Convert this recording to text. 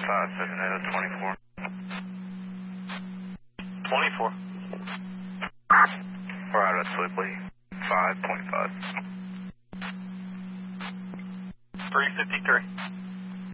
570 24. 24. We're out of Slipley. 5.5. 353.